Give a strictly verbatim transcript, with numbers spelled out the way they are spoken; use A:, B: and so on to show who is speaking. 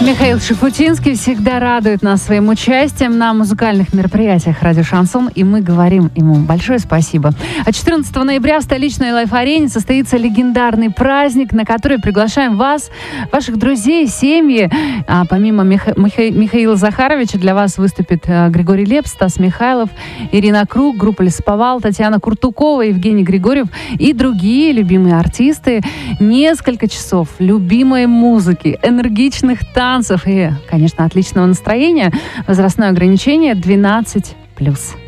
A: Михаил Шуфутинский всегда радует нас своим участием на музыкальных мероприятиях «Радио Шансон», и мы говорим ему большое спасибо. А четырнадцатого ноября в столичной Лайф-арене состоится легендарный праздник, на который приглашаем вас, ваших друзей, семьи. А помимо Миха- Миха- Михаила Захаровича для вас выступит Григорий Лепс, Стас Михайлов, Ирина Круг, группа Лесоповал, Татьяна Куртукова, Евгений Григорьев и другие любимые артисты. Несколько часов любимой музыки, энергичных танцев и, конечно, отличного настроения. Возрастное ограничение двенадцать плюс.